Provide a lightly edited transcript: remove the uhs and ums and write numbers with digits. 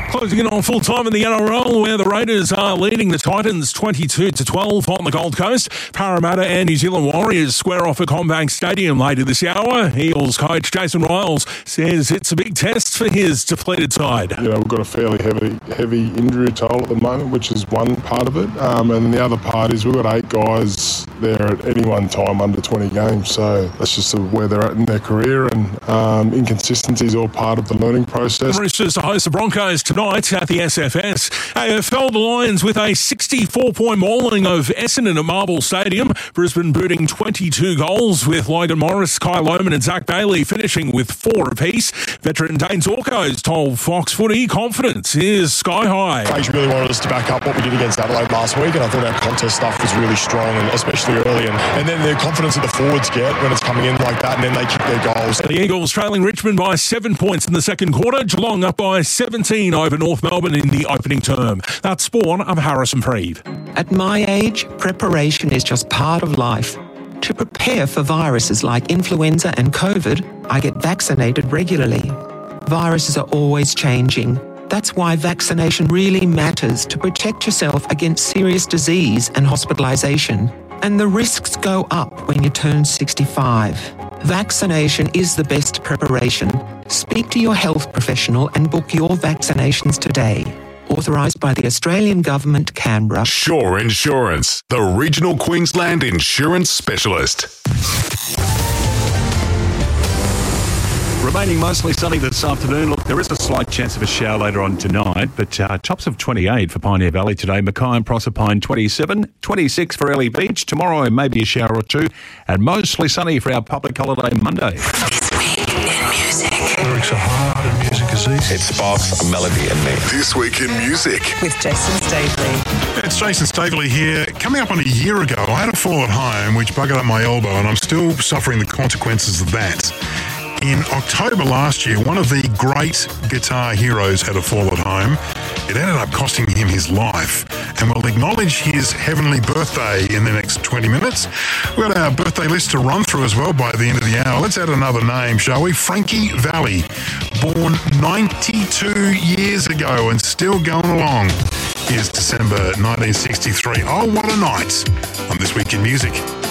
Closing in on full time in the NRL, where the Raiders are leading the Titans 22-12 on the Gold Coast. Parramatta and New Zealand Warriors square off at CommBank Stadium later this hour. Eels coach Jason Ryles says it's a big test for his depleted side. You know, we've got a fairly heavy injury toll at the moment, which is one part of it. And the other part is we've got 8 guys there at any one time under 20 games. So that's just where they're at in their career, and inconsistency is all part of the learning process. Roosters to host the Broncos tonight at the SFS. AFL, the Lions with a 64-point mauling of Essendon at Marvel Stadium. Brisbane booting 22 goals, with Logan Morris, Kai Lohmann and Zach Bailey finishing with 4 apiece. Veteran Dane Zorko's told Fox Footy confidence is sky high. Craig really wanted us to back up what we did against Adelaide last week, and I thought our contest stuff was really strong, and especially early. And then the confidence that the forwards get when it's coming in like that, and then they kick their goals. The Eagles trailing Richmond by 7 points in the second quarter. Geelong up by 17 over North Melbourne in the opening term. That's Spawn. I'm Harrison Preeve. At my age, preparation is just part of life. To prepare for viruses like influenza and COVID, I get vaccinated regularly. Viruses are always changing. That's why vaccination really matters, to protect yourself against serious disease and hospitalisation. And the risks go up when you turn 65. Vaccination is the best preparation. Speak to your health professional and book your vaccinations today. Authorised by the Australian Government, Canberra. Shore Insurance, the regional Queensland insurance specialist. Remaining mostly sunny this afternoon. Look, there is a slight chance of a shower later on tonight, but tops of 28 for Pioneer Valley today. Mackay and Proserpine 27, 26 for Ellie Beach. Tomorrow maybe a shower or two, and mostly sunny for our public holiday Monday. This Week in Music. Lyrics are hard and music is easy. It sparks a melody in me. This Week in Music. With Jason Stavely. It's Jason Stavely here. Coming up on a year ago, I had a fall at home which buggered up my elbow, and I'm still suffering the consequences of that. In October last year, one of the great guitar heroes had a fall at home. It ended up costing him his life. And we'll acknowledge his heavenly birthday in the next 20 minutes. We've got our birthday list to run through as well by the end of the hour. Let's add another name, shall we? Frankie Valli, born 92 years ago and still going along. Here's December 1963. Oh, what a night on This Week in Music.